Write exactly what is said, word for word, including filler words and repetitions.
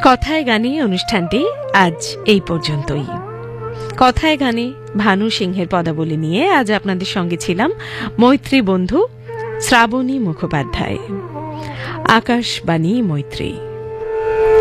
কথায় গানে অনুষ্ঠানটি আজ এই পর্যন্তই। কথায় গানে ভানু সিংহের পদাবলী নিয়ে আজ আপনাদের সঙ্গে ছিলাম মৈত্রী বন্ধু শ্রাবণী মুখোপাধ্যায়। আকাশবাণী মৈত্রী।